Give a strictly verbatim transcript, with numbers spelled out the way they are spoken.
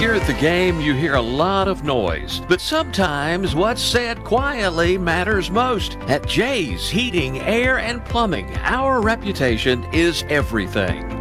Here at the game, you hear a lot of noise, but sometimes what's said quietly matters most. At Jay's Heating, Air, and Plumbing, our reputation is everything.